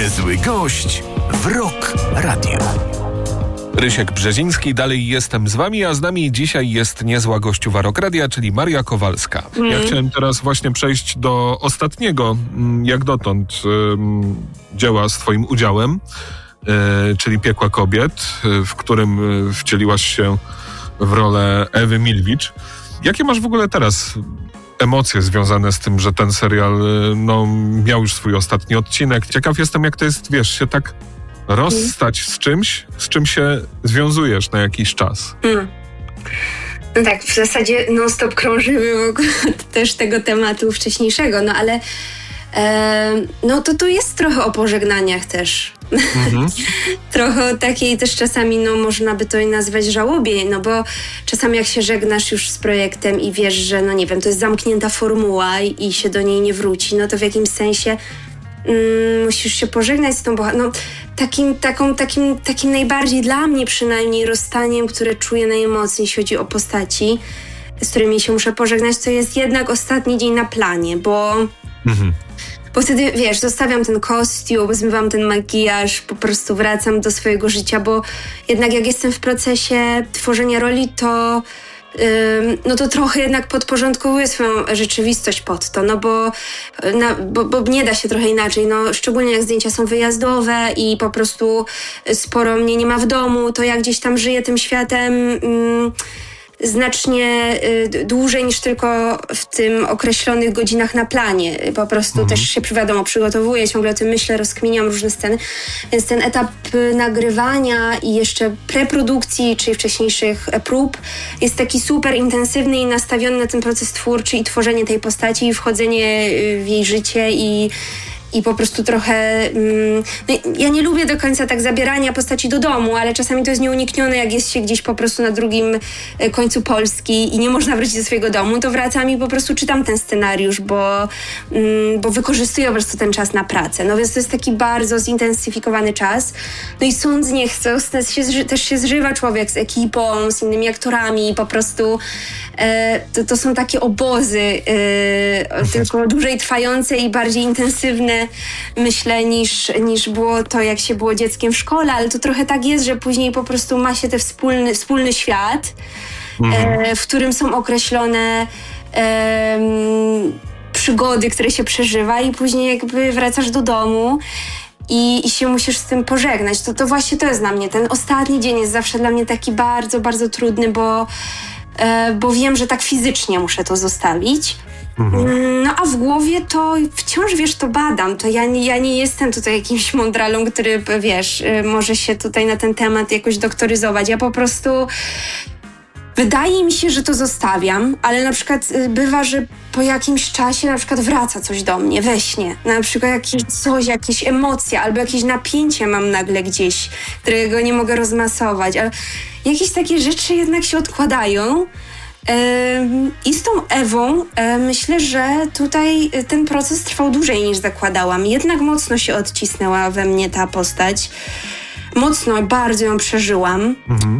Niezły gość w Rock Radio. Rysiek Brzeziński, dalej jestem z wami, a z nami dzisiaj jest niezła gościuwa Rock Radia, czyli Maria Kowalska. Ja chciałem teraz właśnie przejść do ostatniego, jak dotąd, dzieła z twoim udziałem, czyli Piekła kobiet, w którym wcieliłaś się w rolę Ewy Milwicz. Jakie masz w ogóle teraz emocje związane z tym, że ten serial miał już swój ostatni odcinek? Ciekaw jestem, jak to jest, wiesz, się tak rozstać z czym się związujesz na jakiś czas. No tak, w zasadzie non-stop krążymy wokół też tego tematu wcześniejszego, no ale to jest trochę o pożegnaniach też. Trochę o takiej też czasami, można by to nazwać żałobie, bo czasami jak się żegnasz już z projektem i wiesz, że to jest zamknięta formuła i się do niej nie wróci, to w jakimś sensie musisz się pożegnać z tą takim najbardziej dla mnie przynajmniej rozstaniem, które czuję najmocniej, jeśli chodzi o postaci, z którymi się muszę pożegnać, to jest jednak ostatni dzień na planie, bo wtedy, wiesz, zostawiam ten kostium, zmywam ten makijaż, po prostu wracam do swojego życia, bo jednak jak jestem w procesie tworzenia roli, to to trochę jednak podporządkowuję swoją rzeczywistość pod to, bo nie da się trochę inaczej, szczególnie jak zdjęcia są wyjazdowe i po prostu sporo mnie nie ma w domu, to ja gdzieś tam żyję tym światem znacznie dłużej niż tylko w tym określonych godzinach na planie. Po prostu też się, przygotowuję, ciągle o tym myślę, rozkminiam różne sceny. Więc ten etap nagrywania i jeszcze preprodukcji, czyli wcześniejszych prób, jest taki super intensywny i nastawiony na ten proces twórczy i tworzenie tej postaci i wchodzenie w jej życie i po prostu trochę... ja nie lubię do końca tak zabierania postaci do domu, ale czasami to jest nieuniknione, jak jest się gdzieś po prostu na drugim końcu Polski i nie można wrócić do swojego domu, to wracam i po prostu czytam ten scenariusz, bo wykorzystuję po prostu ten czas na pracę. Więc to jest taki bardzo zintensyfikowany czas. I sąd nie chce, też się zżywa człowiek z ekipą, z innymi aktorami, po prostu to są takie obozy, tylko dłużej trwające i bardziej intensywne, myślę, niż było to, jak się było dzieckiem w szkole, ale to trochę tak jest, że później po prostu ma się ten wspólny świat, w którym są określone przygody, które się przeżywa i później jakby wracasz do domu i się musisz z tym pożegnać. To właśnie to jest dla mnie. Ten ostatni dzień jest zawsze dla mnie taki bardzo, bardzo trudny, bo wiem, że tak fizycznie muszę to zostawić. A w głowie to wciąż, wiesz, to badam. To ja nie jestem tutaj jakimś mądralą, który, wiesz, może się tutaj na ten temat jakoś doktoryzować. Ja po prostu... Wydaje mi się, że to zostawiam, ale na przykład bywa, że po jakimś czasie na przykład wraca coś do mnie we śnie. Na przykład jakieś emocje albo jakieś napięcie mam nagle gdzieś, którego nie mogę rozmasować. Ale jakieś takie rzeczy jednak się odkładają. I z tą Ewą myślę, że tutaj ten proces trwał dłużej niż zakładałam. Jednak mocno się odcisnęła we mnie ta postać. Mocno, bardzo ją przeżyłam.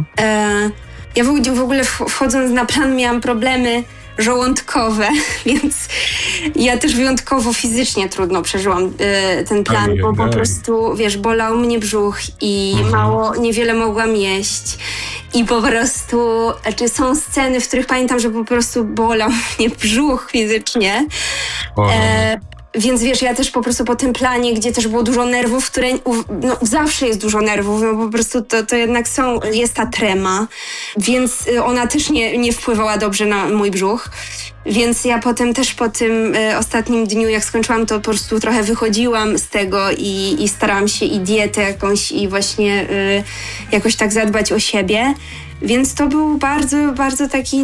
Ja w ogóle wchodząc na plan miałam problemy żołądkowe, więc ja też wyjątkowo fizycznie trudno przeżyłam ten plan, bo po prostu, wiesz, bolał mnie brzuch i niewiele mogłam jeść. I po prostu, są sceny, w których pamiętam, że po prostu bolał mnie brzuch fizycznie. Więc wiesz, ja też po prostu po tym planie, gdzie też było dużo nerwów, które zawsze jest dużo nerwów, po prostu to jednak jest ta trema, więc ona też nie wpływała dobrze na mój brzuch. Więc ja potem też po tym ostatnim dniu, jak skończyłam, to po prostu trochę wychodziłam z tego i starałam się i dietę jakąś i właśnie jakoś tak zadbać o siebie. Więc to był bardzo, bardzo taki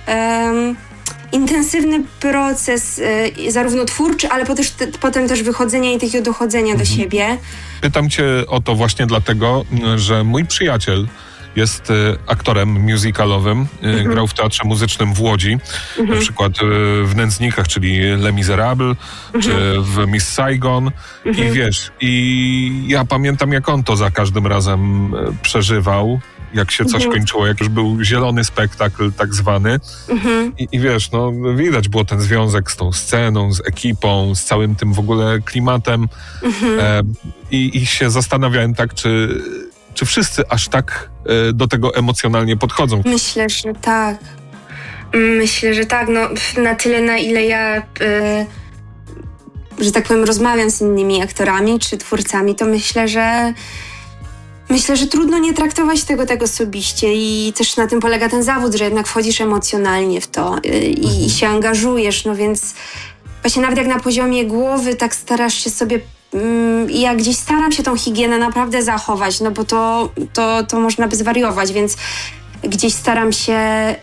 intensywny proces, zarówno twórczy, ale potem też wychodzenia i takiego dochodzenia do siebie. Pytam cię o to właśnie dlatego, że mój przyjaciel jest aktorem musicalowym, grał w Teatrze Muzycznym w Łodzi, na przykład w Nędznikach, czyli Les Miserables, czy w Miss Saigon. I wiesz, i ja pamiętam, jak on to za każdym razem przeżywał. jak się coś kończyło, jak już był zielony spektakl tak zwany. I wiesz, no widać było ten związek z tą sceną, z ekipą, z całym tym w ogóle klimatem. I się zastanawiałem tak, czy wszyscy aż tak do tego emocjonalnie podchodzą. Myślę, że tak. No na tyle, na ile ja że tak powiem, rozmawiam z innymi aktorami czy twórcami, to myślę, że trudno nie traktować tego tak osobiście i też na tym polega ten zawód, że jednak wchodzisz emocjonalnie w to i się angażujesz, no więc właśnie nawet jak na poziomie głowy tak starasz się sobie, ja gdzieś staram się tą higienę naprawdę zachować, no bo to można by zwariować, więc gdzieś staram się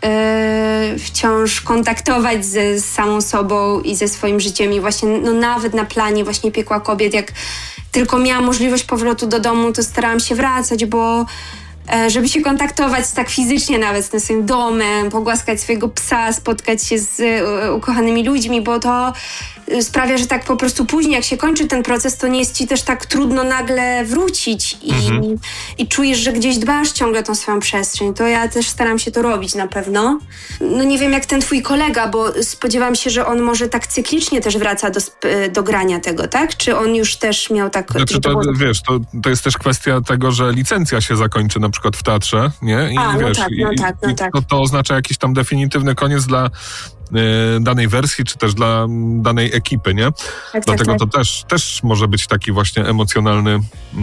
wciąż kontaktować z samą sobą i ze swoim życiem i właśnie no nawet na planie właśnie Piekła Kobiet, jak tylko miałam możliwość powrotu do domu, to starałam się wracać, bo żeby się kontaktować tak fizycznie nawet z tym swoim domem, pogłaskać swojego psa, spotkać się z ukochanymi ludźmi, bo to sprawia, że tak po prostu później, jak się kończy ten proces, to nie jest ci też tak trudno nagle wrócić i czujesz, że gdzieś dbasz ciągle tą swoją przestrzeń. To ja też staram się to robić na pewno. No nie wiem, jak ten twój kolega, bo spodziewam się, że on może tak cyklicznie też wraca do grania tego, tak? Czy on już też miał tak... Znaczy wiesz, to jest też kwestia tego, że licencja się zakończy na przykład w teatrze, nie? I wiesz, to oznacza jakiś tam definitywny koniec dla danej wersji, czy też dla danej ekipy, nie? Dlatego to też może być taki właśnie emocjonalny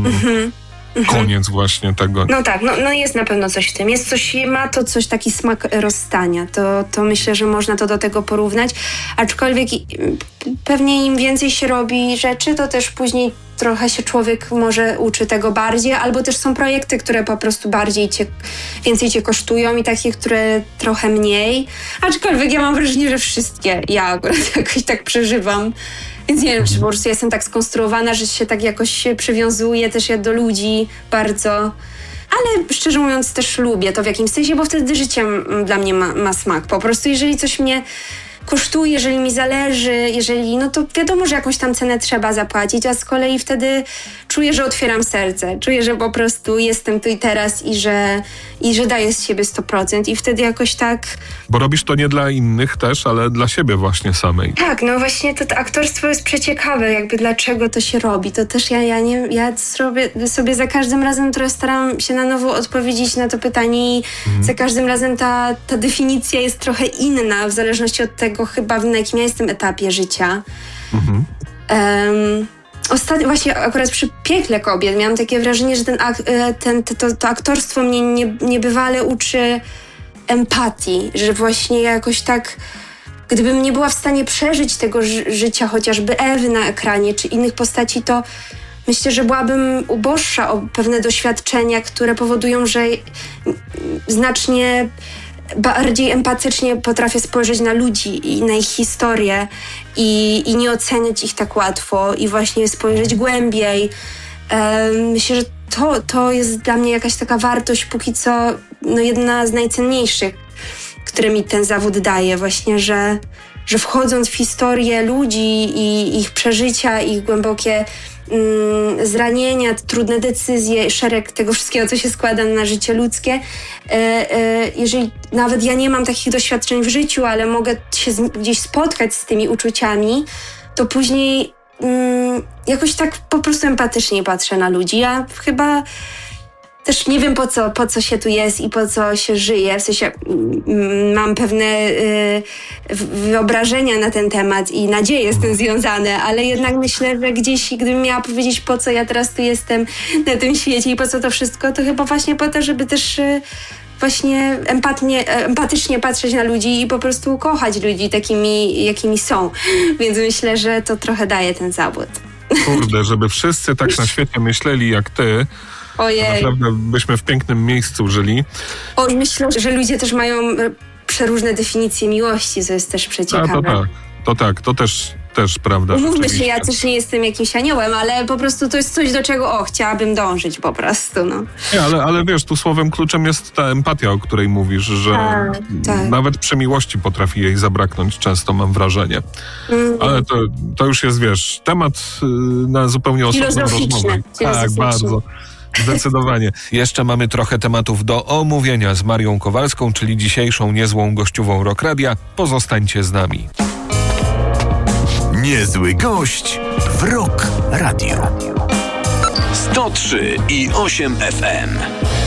koniec właśnie tego. No tak, no jest na pewno coś w tym. Ma to coś, taki smak rozstania. To myślę, że można to do tego porównać. Aczkolwiek pewnie im więcej się robi rzeczy, to też później trochę się człowiek może uczy tego bardziej, albo też są projekty, które po prostu więcej cię kosztują i takie, które trochę mniej. Aczkolwiek ja mam wrażenie, że wszystkie ja akurat jakoś tak przeżywam. Więc nie wiem, czy po prostu jestem tak skonstruowana, że się tak jakoś przywiązuję też ja do ludzi bardzo. Ale szczerze mówiąc też lubię to w jakimś sensie, bo wtedy życie dla mnie ma smak. Po prostu jeżeli coś mnie kosztuje, jeżeli mi zależy, no to wiadomo, że jakąś tam cenę trzeba zapłacić, a z kolei wtedy czuję, że otwieram serce. Czuję, że po prostu jestem tu i teraz i że daję z siebie 100% i wtedy jakoś tak... Bo robisz to nie dla innych też, ale dla siebie właśnie samej. Tak, no właśnie to aktorstwo jest przeciekawe, jakby dlaczego to się robi. To też ja sobie za każdym razem trochę staram się na nowo odpowiedzieć na to pytanie i za każdym razem ta definicja jest trochę inna, w zależności od tego chyba, na jakim ja jestem etapie życia. Ostatnio właśnie akurat przy Piekle Kobiet miałam takie wrażenie, że to aktorstwo mnie niebywale uczy empatii, że właśnie jakoś tak, gdybym nie była w stanie przeżyć tego życia chociażby Ewy na ekranie czy innych postaci, to myślę, że byłabym uboższa o pewne doświadczenia, które powodują, że znacznie bardziej empatycznie potrafię spojrzeć na ludzi i na ich historię i nie oceniać ich tak łatwo i właśnie spojrzeć głębiej. Myślę, że to jest dla mnie jakaś taka wartość póki co jedna z najcenniejszych, które mi ten zawód daje. Właśnie, że wchodząc w historię ludzi i ich przeżycia, ich głębokie zranienia, trudne decyzje, szereg tego wszystkiego, co się składa na życie ludzkie. Jeżeli nawet ja nie mam takich doświadczeń w życiu, ale mogę się gdzieś spotkać z tymi uczuciami, to później jakoś tak po prostu empatycznie patrzę na ludzi. Ja chyba też nie wiem, po co się tu jest i po co się żyje. W sensie mam pewne wyobrażenia na ten temat i nadzieje z tym związane, ale jednak myślę, że gdzieś, gdybym miała powiedzieć, po co ja teraz tu jestem na tym świecie i po co to wszystko, to chyba właśnie po to, żeby też właśnie empatycznie patrzeć na ludzi i po prostu kochać ludzi takimi, jakimi są. Więc myślę, że to trochę daje ten zawód. Kurde, żeby wszyscy tak na świecie myśleli jak ty, ojej. Naprawdę byśmy w pięknym miejscu żyli. Myślę, że ludzie też mają przeróżne definicje miłości, co jest też przeciekawe. To też prawda. Umówmy się, ja też nie jestem jakimś aniołem, ale po prostu to jest coś, do czego chciałabym dążyć po prostu, no. Nie, ale wiesz, tu słowem kluczem jest ta empatia, o której mówisz, że nawet przy miłości potrafi jej zabraknąć często, mam wrażenie. Ale to już jest, wiesz, temat na zupełnie osobną rozmowę. Tak, bardzo. Zdecydowanie. Jeszcze mamy trochę tematów do omówienia z Marią Kowalską, czyli dzisiejszą niezłą gościową Rock Radia. Pozostańcie z nami. Niezły gość w Rock Radio. 103,8 FM.